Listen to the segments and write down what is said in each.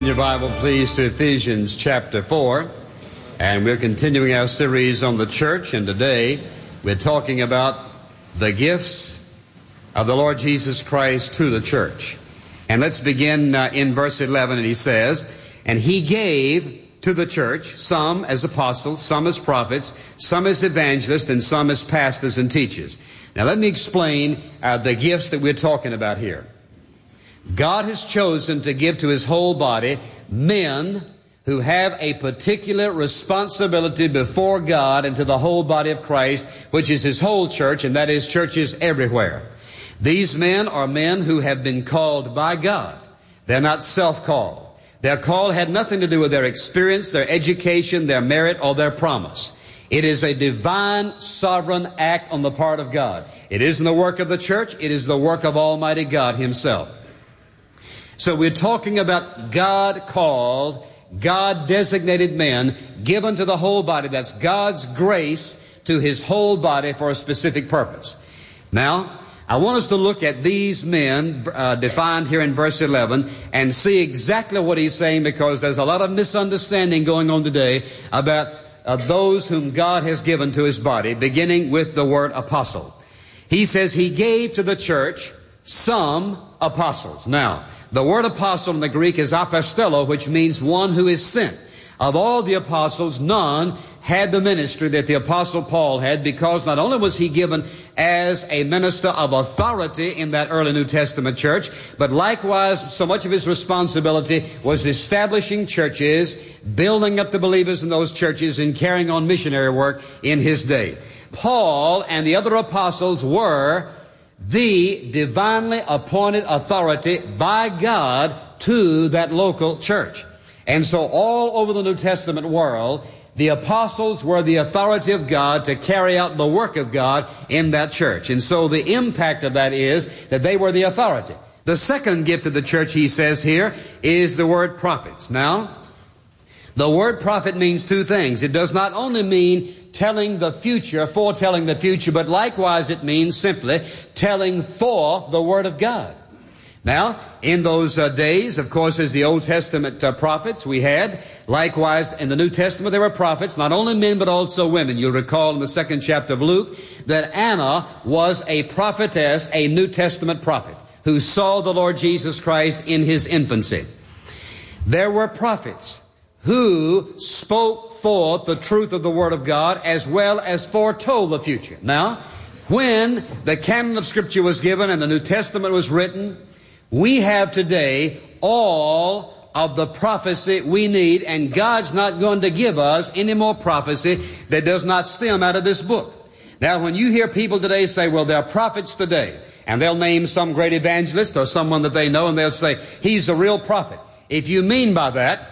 Your Bible, please, to Ephesians chapter 4, and we're continuing our series on the church, and today we're talking about the gifts of the Lord Jesus Christ to the church. And let's begin in verse 11, and he says, "And he gave to the church some as apostles, some as prophets, some as evangelists, and some as pastors and teachers." Now let me explain the gifts that we're talking about here. God has chosen to give to His whole body men who have a particular responsibility before God and to the whole body of Christ, which is His whole church, and that is churches everywhere. These men are men who have been called by God. They're not self-called. Their call had nothing to do with their experience, their education, their merit, or their promise. It is a divine, sovereign act on the part of God. It isn't the work of the church. It is the work of Almighty God Himself. So we're talking about God-called, God-designated men given to the whole body. That's God's grace to His whole body for a specific purpose. Now, I want us to look at these men defined here in verse 11 and see exactly what he's saying, because there's a lot of misunderstanding going on today about those whom God has given to His body, beginning with the word apostle. He says He gave to the church some apostles. Now, the word apostle in the Greek is apostello, which means one who is sent. Of all the apostles, none had the ministry that the apostle Paul had, because not only was he given as a minister of authority in that early New Testament church, but likewise so much of his responsibility was establishing churches, building up the believers in those churches, and carrying on missionary work in his day. Paul and the other apostles were the divinely appointed authority by God to that local church. And so all over the New Testament world, the apostles were the authority of God to carry out the work of God in that church. And so the impact of that is that they were the authority. The second gift of the church, he says here, is the word prophets. Now, the word prophet means two things. It does not only mean telling the future, foretelling the future, but likewise it means simply telling forth the Word of God. Now, in those days, of course, as the Old Testament prophets we had, likewise in the New Testament there were prophets, not only men but also women. You'll recall in the 2nd chapter of Luke that Anna was a prophetess, a New Testament prophet, who saw the Lord Jesus Christ in His infancy. There were prophets who spoke forth the truth of the Word of God as well as foretold the future. Now, when the canon of Scripture was given and the New Testament was written, we have today all of the prophecy we need, and God's not going to give us any more prophecy that does not stem out of this book. Now, when you hear people today say, well, there are prophets today, and they'll name some great evangelist or someone that they know, and they'll say, he's a real prophet. If you mean by that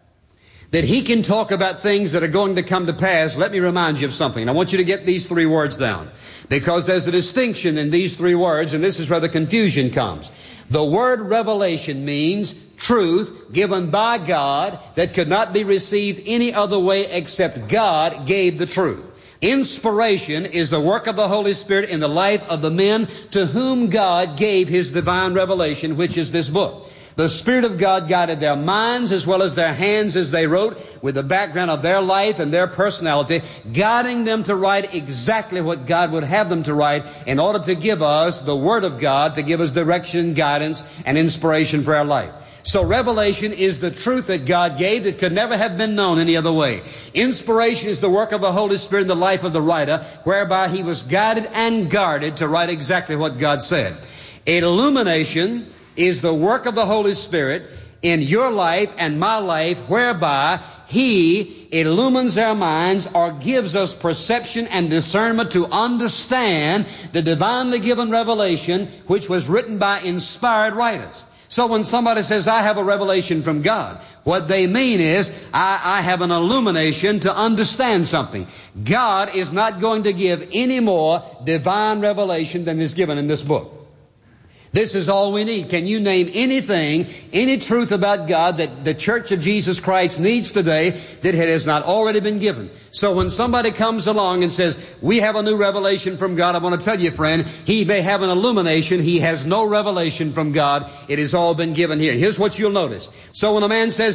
he can talk about things that are going to come to pass, let me remind you of something. And I want you to get these three words down, because there's a distinction in these three words, and this is where the confusion comes. The word revelation means truth given by God that could not be received any other way except God gave the truth. Inspiration is the work of the Holy Spirit in the life of the men to whom God gave His divine revelation, which is this book. The Spirit of God guided their minds as well as their hands as they wrote, with the background of their life and their personality, guiding them to write exactly what God would have them to write in order to give us the Word of God, to give us direction, guidance, and inspiration for our life. So revelation is the truth that God gave that could never have been known any other way. Inspiration is the work of the Holy Spirit in the life of the writer, whereby he was guided and guarded to write exactly what God said. Illumination is the work of the Holy Spirit in your life and my life, whereby He illumines our minds or gives us perception and discernment to understand the divinely given revelation which was written by inspired writers. So when somebody says, I have a revelation from God, what they mean is, I have an illumination to understand something. God is not going to give any more divine revelation than is given in this book. This is all we need. Can you name anything, any truth about God that the Church of Jesus Christ needs today that it has not already been given? So when somebody comes along and says, we have a new revelation from God, I want to tell you, friend, he may have an illumination. He has no revelation from God. It has all been given here. Here's what you'll notice. So when a man says,